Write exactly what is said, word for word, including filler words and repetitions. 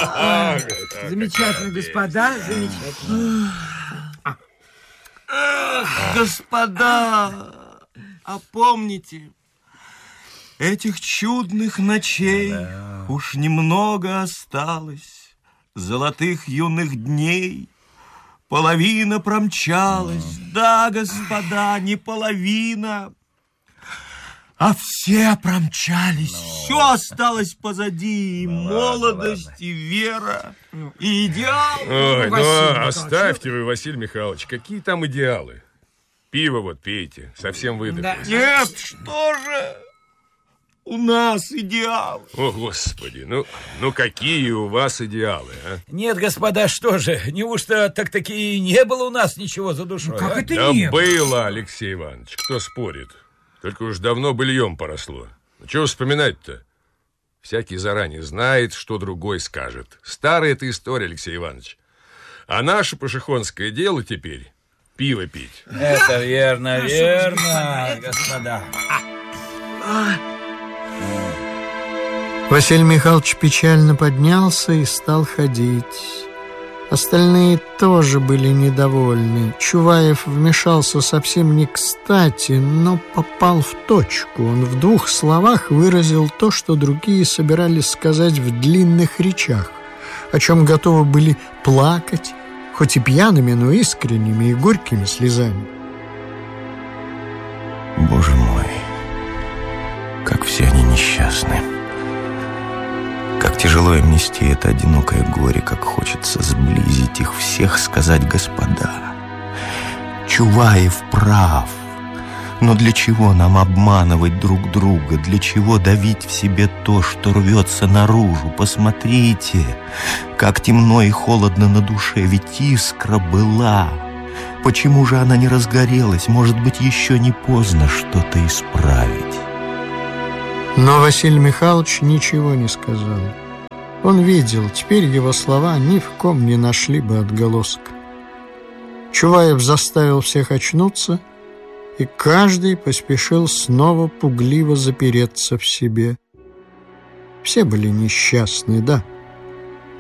Замечательно, господа, замечательно. Господа, а помните, этих чудных ночей уж немного осталось, золотых юных дней половина промчалась. Да, господа, не половина, а все промчались. Все осталось позади. И молодость, и вера, и идеал. Ой, ну оставьте вы, Василий Михайлович, какие там идеалы? Пиво вот пейте, совсем выдохлись. Нет, что же? У нас идеал. О, Господи, ну, ну какие у вас идеалы, а? Нет, господа, что же, неужто так-таки и не было у нас ничего за душой? Ну, как а? это Да не было? было, Алексей Иванович, кто спорит? Только уж давно быльем поросло. Ну, чего вспоминать-то? Всякий заранее знает, что другой скажет. Старая эта история, Алексей Иванович. А наше пашихонское дело теперь пиво пить. Это верно, верно, господа. Василий Михайлович печально поднялся и стал ходить. Остальные тоже были недовольны. Чуваев вмешался совсем не кстати, но попал в точку. Он в двух словах выразил то, что другие собирались сказать в длинных речах, о чем готовы были плакать, хоть и пьяными, но искренними и горькими слезами. Боже мой, как все они несчастны. Как тяжело им нести это одинокое горе, как хочется сблизить их всех, сказать: господа, Чуваев прав. Но для чего нам обманывать друг друга? Для чего давить в себе то, что рвется наружу? Посмотрите, как темно и холодно на душе, ведь искра была. Почему же она не разгорелась? Может быть, еще не поздно что-то исправить? Но Василий Михайлович ничего не сказал. Он видел, теперь его слова ни в ком не нашли бы отголоска. Чуваев заставил всех очнуться, и каждый поспешил снова пугливо запереться в себе. Все были несчастны, да.